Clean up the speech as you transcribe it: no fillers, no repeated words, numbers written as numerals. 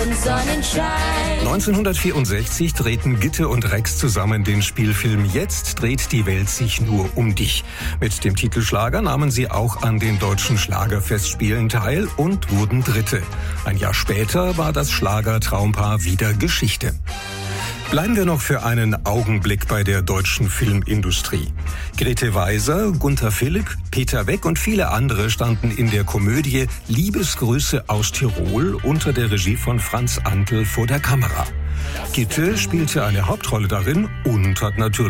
und Sonnenschein. 1964 drehten Gitte und Rex zusammen den Spielfilm Jetzt dreht die Welt sich nur um dich. Mit dem Titelschlager nahmen sie auch an den deutschen Schlagerfestspielen teil und wurden Dritte. Ein Jahr später war das Schlagertraumpaar wieder Geschichte. Bleiben wir noch für einen Augenblick bei der deutschen Filmindustrie. Grete Weiser, Gunther Philipp, Peter Weck und viele andere standen in der Komödie Liebesgrüße aus Tirol unter der Regie von Franz Antl vor der Kamera. Gitte spielte eine Hauptrolle darin und hat natürlich